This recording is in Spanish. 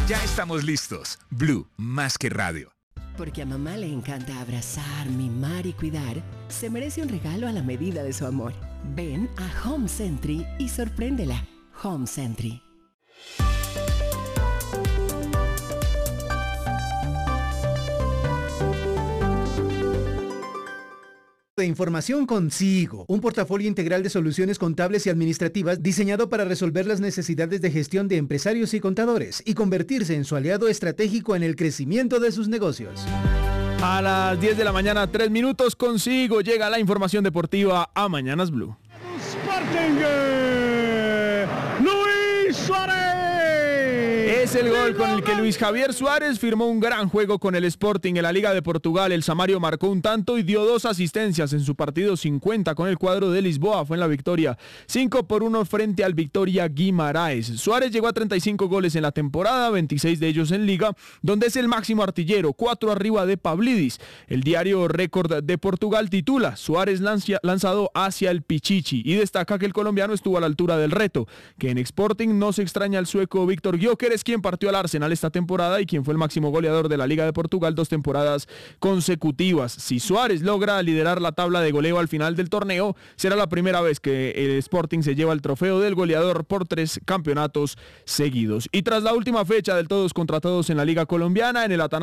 Ya estamos listos. Blue, más que radio. Porque a mamá le encanta abrazar, mimar y cuidar, se merece un regalo a la medida de su amor. Ven a Home Sentry y sorpréndela. Home Sentry. De información consigo, un portafolio integral de soluciones contables y administrativas diseñado para resolver las necesidades de gestión de empresarios y contadores y convertirse en su aliado estratégico en el crecimiento de sus negocios. A las 10 de la mañana, 3 minutos, consigo llega la información deportiva a Mañanas Blue. Sporting, Luis Suárez. Es el gol con el que Luis Javier Suárez firmó un gran juego con el Sporting en la Liga de Portugal. El Samario marcó un tanto y dio 2 asistencias en su partido 50 con el cuadro de Lisboa. Fue en la victoria 5-1 frente al Victoria Guimaraes. Suárez llegó a 35 goles en la temporada, 26 de ellos en Liga, donde es el máximo artillero, 4 arriba de Pavlidis. El diario Récord de Portugal titula Suárez lanzado hacia el Pichichi y destaca que el colombiano estuvo a la altura del reto, que en Sporting no se extraña al sueco Víctor Gyökeres, quien partió al Arsenal esta temporada y quien fue el máximo goleador de la Liga de Portugal 2 temporadas consecutivas. Si Suárez logra liderar la tabla de goleo al final del torneo, será la primera vez que el Sporting se lleva el trofeo del goleador por 3 campeonatos seguidos. Y tras la última fecha del todos contra todos en la Liga colombiana, en el Atanasio